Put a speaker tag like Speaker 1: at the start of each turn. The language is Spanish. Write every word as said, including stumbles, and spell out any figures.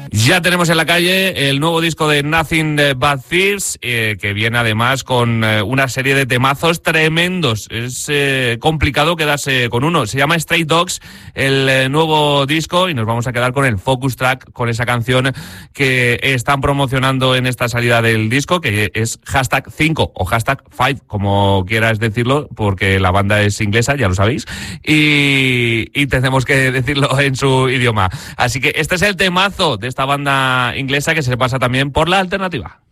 Speaker 1: Ya tenemos en la calle el nuevo disco de Nothing But Thieves, eh, que viene además con eh, una serie de temazos tremendos. Es eh, complicado quedarse con uno. Se llama Stray Dogs, el eh, nuevo disco, y nos vamos a quedar con el focus track, con esa canción que están promocionando en esta salida del disco, que es hashtag cinco o hashtag five, como quieras decirlo, porque la banda es inglesa, ya lo sabéis, y, y tenemos que decirlo en su idioma. Así que este es el temazo de esta banda inglesa que se pasa también por La Alternativa.